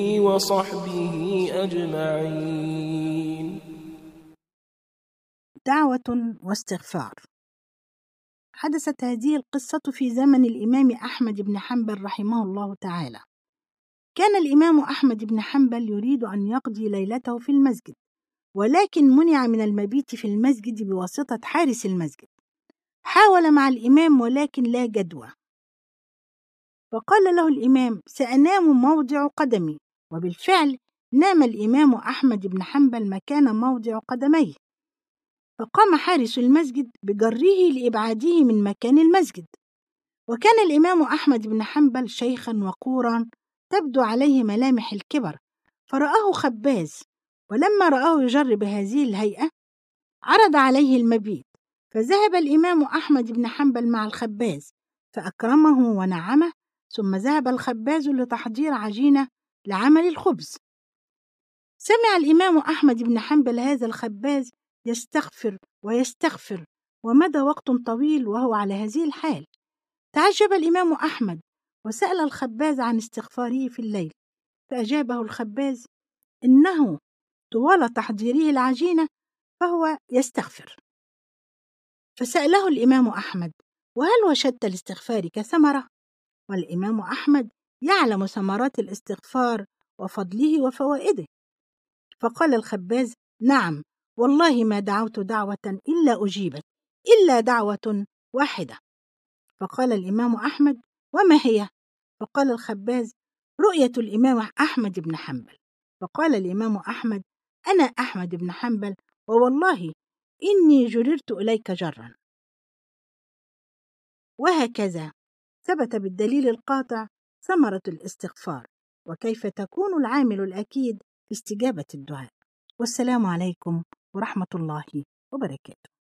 وصحبه أجمعين. دعوة واستغفار. حدثت هذه القصة في زمن الإمام أحمد بن حنبل رحمه الله تعالى. كان الإمام أحمد بن حنبل يريد أن يقضي ليلته في المسجد، ولكن منع من المبيت في المسجد بواسطة حارس المسجد. حاول مع الإمام ولكن لا جدوى، فقال له الإمام: سأنام موضع قدمي. وبالفعل نام الإمام أحمد بن حنبل مكان موضع قدميه، فقام حارس المسجد بجره لإبعاده من مكان المسجد. وكان الإمام أحمد بن حنبل شيخا وقورا تبدو عليه ملامح الكبر، فرآه خباز، ولما رآه يجر بهذه الهيئة عرض عليه المبيت، فذهب الإمام أحمد بن حنبل مع الخباز فأكرمه ونعمه، ثم ذهب الخباز لتحضير عجينة لعمل الخبز. سمع الإمام أحمد بن حنبل هذا الخباز يستغفر ويستغفر، ومدى وقت طويل وهو على هذه الحال. تعجب الإمام أحمد وسأل الخباز عن استغفاره في الليل، فأجابه الخباز إنه طوال تحضيره العجينة فهو يستغفر. فسأله الإمام أحمد: وهل وجدت الاستغفار كثمرة؟ والإمام أحمد يعلم ثمرات الاستغفار وفضله وفوائده. فقال الخباز: نعم، والله ما دعوت دعوة إلا أجيبت، إلا دعوة واحدة. فقال الإمام أحمد: وما هي؟ فقال الخباز: رؤية الإمام أحمد بن حنبل. فقال الإمام أحمد: أنا أحمد بن حنبل، ووالله إني جررت إليك جرا. وهكذا ثبت بالدليل القاطع ثمرة الاستغفار، وكيف تكون العامل الأكيد في استجابة الدعاء. والسلام عليكم ورحمة الله وبركاته.